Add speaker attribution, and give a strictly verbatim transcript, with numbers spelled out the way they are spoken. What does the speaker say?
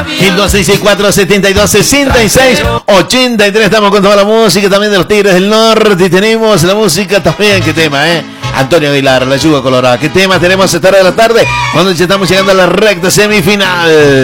Speaker 1: El dos seis seis cuatro, setenta y dos, sesenta y seis, ochenta y tres. Estamos con toda la música también de los Tigres del Norte. Y tenemos la música también. ¿Qué tema, eh? Antonio Aguilar, La Yuga Colorada. ¿Qué tema tenemos esta hora de la tarde? Cuando ya estamos llegando a la recta semifinal.